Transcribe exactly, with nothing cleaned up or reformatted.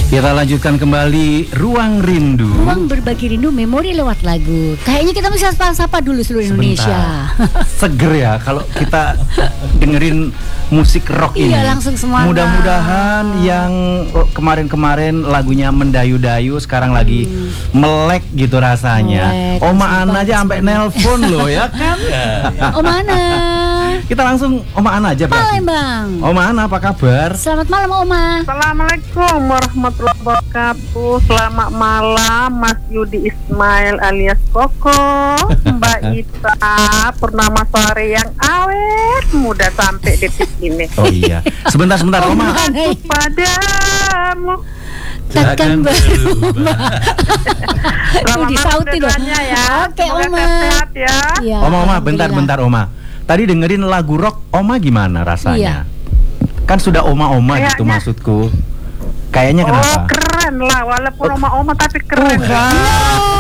Kita lanjutkan kembali Ruang Rindu. Ruang berbagi rindu, memori lewat lagu. Kayaknya kita mesti sapa-sapa dulu seluruh Indonesia. Seger ya kalau kita dengerin musik rock ini. Iya, langsung semangat. Mudah-mudahan yang kemarin-kemarin lagunya mendayu-dayu sekarang lagi hmm. melek gitu rasanya. Melek, Oma Ana aja sampai nelpon loh ya kan. Oma Ana. Kita langsung Oma Ana aja, Pak. Palembang. Oma Ana, apa kabar? Selamat malam, Oma. Assalamualaikum warahmatullahi wabarakatuh. Selamat malam Mas Yudi Ismail alias Koko, Mbak Ita, Purnama Sore yang awet muda sampai detik ini. Oh iya. Sebentar-sebentar, Oma. Padamu takkan berubah. Tuh disauti dong ya. Oke, Oma. Sehat ya. Ya, Oma, Oma, bentar-bentar, Oma. Tadi dengerin lagu rock, Oma gimana rasanya? Iya. Kan sudah Oma-Oma gitu maksudku. Kayaknya kenapa? Oh, keren lah, walaupun Oma-Oma tapi keren. Oh,